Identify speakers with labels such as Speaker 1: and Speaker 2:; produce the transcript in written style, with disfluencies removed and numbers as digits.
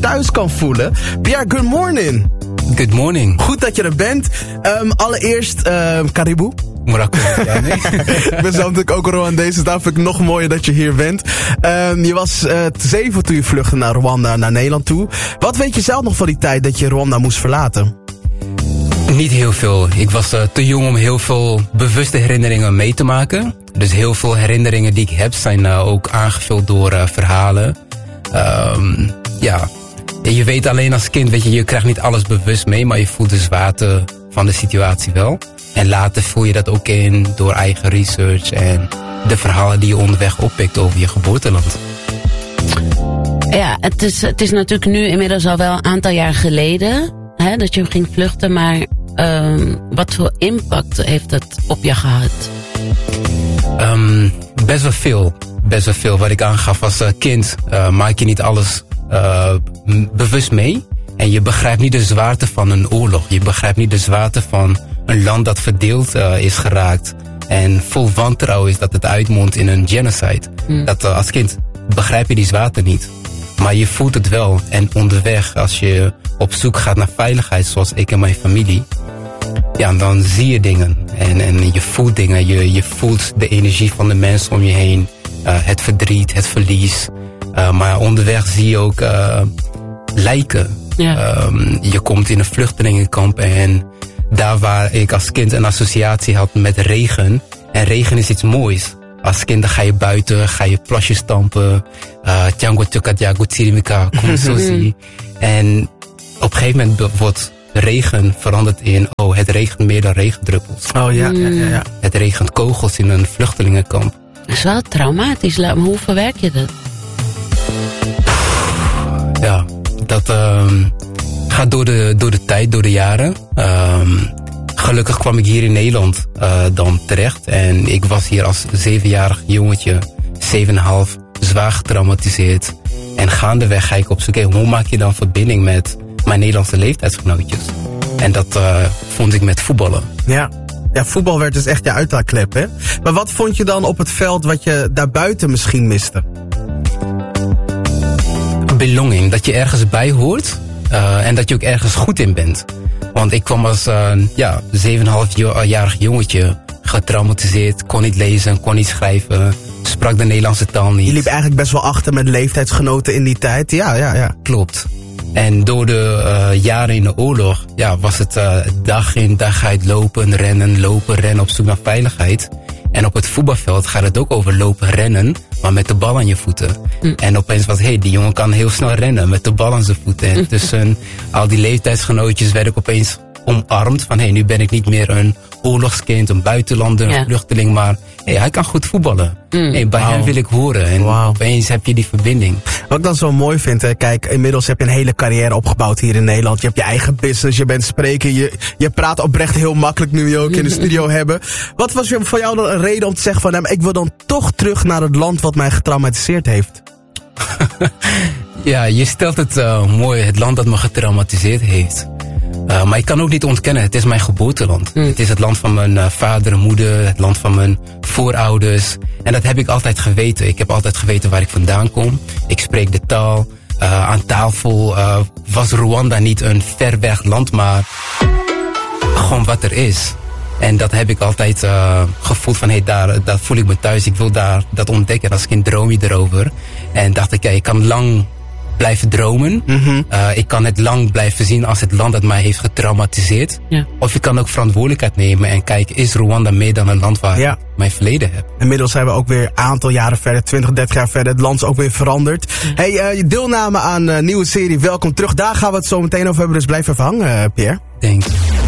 Speaker 1: thuis kan voelen. Pierre, good morning.
Speaker 2: Good morning.
Speaker 1: Goed dat je er bent. Allereerst, Karibu.
Speaker 2: Morocco, ja, nee.
Speaker 1: Ik ben zelf natuurlijk ook Rwandese, dus daar vind ik nog mooier dat je hier bent. Je was 7 toen je vluchtte naar Rwanda, naar Nederland toe. Wat weet je zelf nog van die tijd dat je Rwanda moest verlaten?
Speaker 2: Niet heel veel. Ik was te jong om heel veel bewuste herinneringen mee te maken. Dus heel veel herinneringen die ik heb zijn ook aangevuld door verhalen. Ja, je weet alleen als kind, weet je krijgt niet alles bewust mee, maar je voelt de zwaarte van de situatie wel. En later voel je dat ook in door eigen research en de verhalen die je onderweg oppikt over je geboorteland.
Speaker 3: Ja, het is natuurlijk nu inmiddels al wel een aantal jaar geleden dat je ging vluchten, maar wat voor impact heeft het op je gehad?
Speaker 2: Best wel veel. Wat ik aangaf als kind maak je niet alles bewust mee. En je begrijpt niet de zwaarte van een oorlog. Je begrijpt niet de zwaarte van een land dat verdeeld is geraakt. En vol wantrouwen is dat het uitmondt in een genocide. Dat als kind begrijp je die zwaarte niet. Maar je voelt het wel. En onderweg, als je op zoek gaat naar veiligheid, zoals ik en mijn familie, ja, dan zie je dingen. En je voelt dingen. Je voelt de energie van de mensen om je heen. Het verdriet, het verlies. Maar onderweg zie je ook lijken. Ja. Je komt in een vluchtelingenkamp en daar waar ik als kind een associatie had met regen. En regen is iets moois. Als kind dan ga je buiten, ga je plasjes stampen. Tjango Tjokatjago Tsirimika, Komsosi. En op een gegeven moment wordt regen veranderd in, het regent meer dan regendruppels.
Speaker 1: Oh ja.
Speaker 2: Het regent kogels in een vluchtelingenkamp.
Speaker 3: Dat is wel traumatisch. Maar hoe verwerk je dat?
Speaker 2: Ja, dat gaat door de tijd, door de jaren. Gelukkig kwam ik hier in Nederland dan terecht. En ik was hier als 7-jarig jongetje, 7,5, zwaar getraumatiseerd. En gaandeweg ga ik op zoek, hoe maak je dan verbinding met mijn Nederlandse leeftijdsgenootjes? En dat vond ik met voetballen.
Speaker 1: Ja, voetbal werd dus echt je uitlaatklep, hè? Maar wat vond je dan op het veld wat je daarbuiten misschien miste?
Speaker 2: Belonging, dat je ergens bij hoort en dat je ook ergens goed in bent. Want ik kwam als 7,5-jarig jongetje, getraumatiseerd, kon niet lezen, kon niet schrijven, sprak de Nederlandse taal niet.
Speaker 1: Je liep eigenlijk best wel achter met leeftijdsgenoten in die tijd, ja.
Speaker 2: Klopt. En door de jaren in de oorlog was het dag in dag uit lopen, rennen op zoek naar veiligheid. En op het voetbalveld gaat het ook over lopen, rennen, maar met de bal aan je voeten. En opeens was, die jongen kan heel snel rennen met de bal aan zijn voeten. En tussen al die leeftijdsgenootjes werd ik opeens omarmd van, nu ben ik niet meer een oorlogskind, een buitenlander, een vluchteling, maar hij kan goed voetballen. Bij hem wil ik horen. En opeens heb je die verbinding.
Speaker 1: Wat ik dan zo mooi vind, kijk, inmiddels heb je een hele carrière opgebouwd hier in Nederland. Je hebt je eigen business, je bent spreker, je praat oprecht heel makkelijk nu we je ook in de studio hebben. Wat was voor jou dan een reden om te zeggen van, ik wil dan toch terug naar het land wat mij getraumatiseerd heeft?
Speaker 2: Ja, je stelt het mooi, het land dat me getraumatiseerd heeft. Maar ik kan ook niet ontkennen, het is mijn geboorteland. Het is het land van mijn vader en moeder, het land van mijn voorouders. En dat heb ik altijd geweten. Ik heb altijd geweten waar ik vandaan kom. Ik spreek de taal. Aan tafel was Rwanda niet een ver weg land, maar gewoon wat er is. En dat heb ik altijd gevoeld van, daar voel ik me thuis. Ik wil dat ontdekken. Als kind droom je erover. En dacht ik, ik kan lang blijven dromen. Ik kan het lang blijven zien als het land dat mij heeft getraumatiseerd. Ja. Of ik kan ook verantwoordelijkheid nemen en kijken, is Rwanda meer dan een land waar ik mijn verleden heb?
Speaker 1: Inmiddels zijn we ook weer een aantal jaren verder, 20, 30 jaar verder. Het land is ook weer veranderd. Je deelname aan een nieuwe serie Welkom Terug. Daar gaan we het zo meteen over hebben, dus blijf even hangen, Pierre.
Speaker 2: Thanks.